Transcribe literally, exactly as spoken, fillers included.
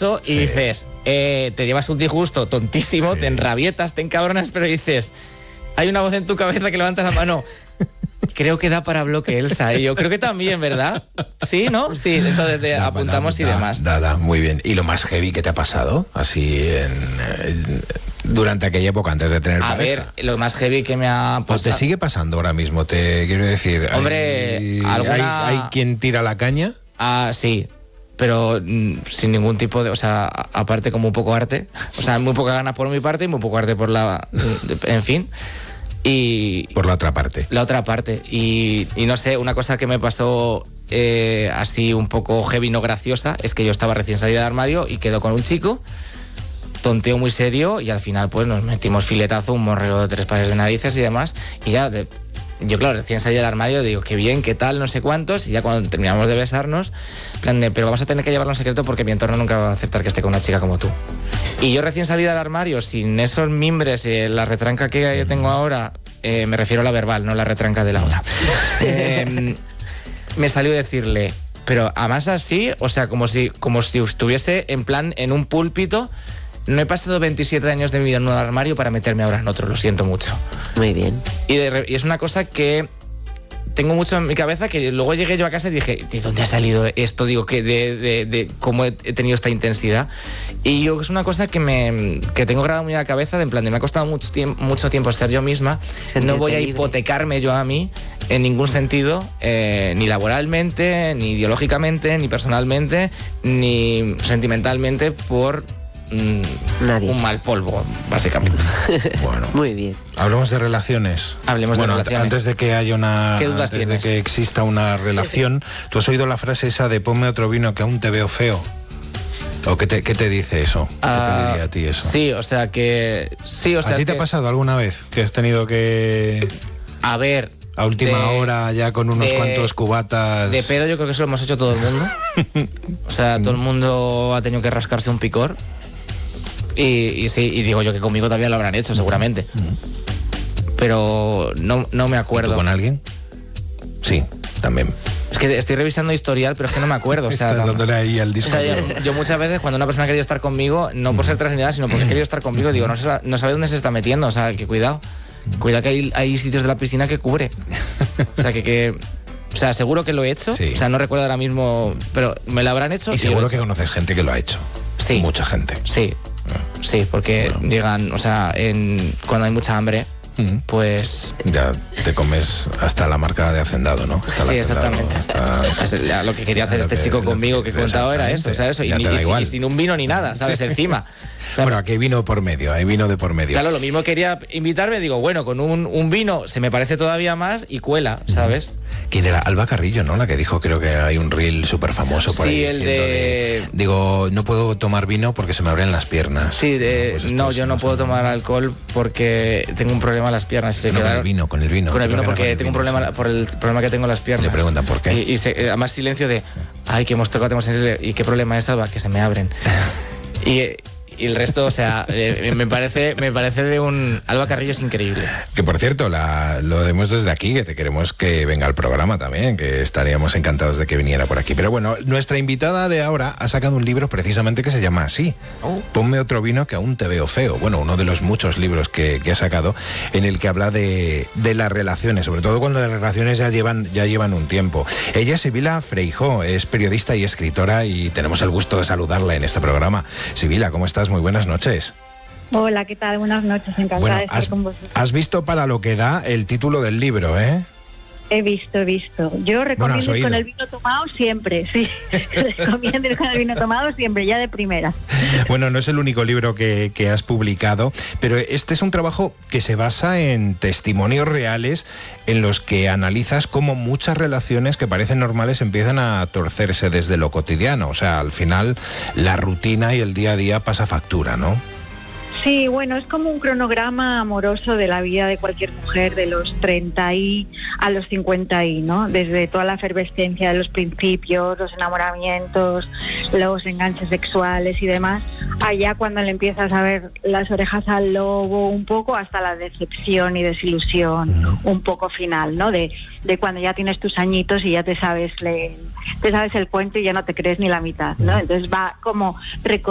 eso y sí. dices, eh, te llevas un disgusto tontísimo, sí. te enrabietas, te encabronas, pero dices, hay una voz en tu cabeza que levanta la mano. Creo que da para bloque, Elsa. Y yo creo que también, ¿verdad? Sí, ¿no? Sí, entonces te da, apuntamos da, y demás. Da, da, muy bien. ¿Y lo más heavy que te ha pasado? Así en, en, durante aquella época, antes de tener A pareja. ver, lo más heavy que me ha pasado... Pues te sigue pasando ahora mismo, te quiero decir. Hombre, hay, alguna... ¿hay, ¿hay quien tira la caña? Ah, sí. Pero mm, sin ningún tipo de... O sea, aparte como un poco arte. O sea, muy poca ganas por mi parte y muy poco arte por la... En fin... Y por la otra parte. La otra parte. Y, y no sé, una cosa que me pasó eh, así un poco heavy, no graciosa, es que yo estaba recién salida del armario y quedó con un chico, tonteo muy serio y al final pues nos metimos filetazo, un morreo de tres pares de narices y demás. Y ya, de, yo claro, recién salí del armario, digo, qué bien, qué tal, no sé cuántos. Y ya cuando terminamos de besarnos, plan de, pero vamos a tener que llevarlo en secreto porque mi entorno nunca va a aceptar que esté con una chica como tú. Y yo recién salí del armario, sin esos mimbres, eh, la retranca que yo tengo ahora, eh, me refiero a la verbal, no la retranca de la otra, eh, me salió decirle, pero además así, o sea, como si, como si estuviese en plan en un púlpito, no he pasado veintisiete años de mi vida en un armario para meterme ahora en otro, lo siento mucho. Muy bien. Y, de, y es una cosa que... tengo mucho en mi cabeza, que luego llegué yo a casa y dije, ¿de dónde ha salido esto? Digo, que de, de, de cómo he tenido esta intensidad. Y yo es una cosa que me que tengo grabada muy en la cabeza, de en plan de me ha costado mucho tiempo, mucho tiempo ser yo misma. Sentirte no voy a libre. hipotecarme yo a mí en ningún sentido, eh, ni laboralmente, ni ideológicamente, ni personalmente, ni sentimentalmente por... Nadie. Un mal polvo, básicamente. Bueno, muy bien. Hablemos de relaciones. Hablemos bueno, de relaciones. Antes de que haya una, ¿Qué dudas antes tienes? de que exista una relación, ¿tú has oído la frase esa de ponme otro vino que aún te veo feo? ¿O qué te, qué te dice eso? ¿Qué uh, te diría a ti eso? Sí, o sea que sí, o sea. ¿A ti es te que... ha pasado alguna vez que has tenido que? A ver. A última de, hora, ya con unos de, cuantos cubatas. De pedo, yo creo que eso lo hemos hecho todo el mundo. O sea, todo el mundo ha tenido que rascarse un picor. Y, y sí, y digo yo que conmigo también lo habrán hecho, seguramente. Pero no, no me acuerdo. ¿Y tú con alguien? Sí, también. Es que estoy revisando historial, pero es que no me acuerdo. O sea, Estás dándole ahí al disco. O sea, yo, yo muchas veces cuando una persona ha querido estar conmigo, no por ser trascendental, sino porque ha querido estar conmigo, digo, no, se, no sabe dónde se está metiendo, o sea, que cuidado. Cuidado que hay, hay sitios de la piscina que cubre. O sea, que... que O sea, seguro que lo he hecho. Sí. O sea, no recuerdo ahora mismo, pero me lo habrán hecho. Y, y seguro que conoces gente que lo ha hecho. Sí. Mucha gente. Sí. Sí, porque bueno. digan, o sea, en, cuando hay mucha hambre, uh-huh. pues... Ya te comes hasta la marca de Hacendado, ¿no? Hasta sí, exactamente. Hasta... Lo que quería hacer este que, chico conmigo que he contado era eso, o sea, eso. Y, y, y, y sin un vino ni nada, ¿sabes? Encima. O sea, bueno, aquí hay vino por medio, hay vino de por medio. Claro, lo mismo quería invitarme, digo, bueno, con un, un vino se me parece todavía más y cuela, ¿sabes? ¿Quién era? Alba Carrillo, ¿no? La que dijo, creo que hay un reel súper famoso por sí, ahí. Sí, el de... de... Digo, no puedo tomar vino porque se me abren las piernas. Sí, de... no, pues no yo no puedo tomar alcohol porque tengo un problema en las piernas. Se no, quedaron... con el vino, con el vino. Con el vino porque tengo un problema sí. por el problema que tengo en las piernas. Le preguntan por qué. Y, y se, además silencio de, ay, que hemos tocado temas sensibles. ¿Y qué problema es, Alba? Que se me abren. y... Y el resto, o sea, eh, me parece me parece de un... Alba Carrillo es increíble. Que por cierto, la, lo vemos desde aquí, que te queremos que venga al programa también, que estaríamos encantados de que viniera por aquí. Pero bueno, nuestra invitada de ahora ha sacado un libro precisamente que se llama así, oh. Ponme otro vino que aún te veo feo. Bueno, uno de los muchos libros que, que ha sacado, en el que habla de, de las relaciones, sobre todo cuando las relaciones ya llevan, ya llevan un tiempo. Ella es Sibila Feijó, es periodista y escritora y tenemos el gusto de saludarla en este programa. Sibila, ¿cómo estás? Muy buenas noches. Hola, ¿qué tal? Buenas noches, encantada bueno, de estar has, con vosotros. Has visto para lo que da el título del libro, ¿eh? He visto, he visto. Yo recomiendo bueno, ir con el vino tomado siempre, sí. Recomiendo ir con el vino tomado siempre, ya de primera. Bueno, no es el único libro que, que has publicado, pero este es un trabajo que se basa en testimonios reales en los que analizas cómo muchas relaciones que parecen normales empiezan a torcerse desde lo cotidiano. O sea, al final la rutina y el día a día pasa factura, ¿no? Sí, bueno, es como un cronograma amoroso de la vida de cualquier mujer de los treinta y a los cincuenta y, ¿no? Desde toda la efervescencia de los principios, los enamoramientos, los enganches sexuales y demás, allá cuando le empiezas a ver las orejas al lobo un poco, hasta la decepción y desilusión un poco final, ¿no? De, de cuando ya tienes tus añitos y ya te sabes, le, te sabes el cuento y ya no te crees ni la mitad, ¿no? Entonces va como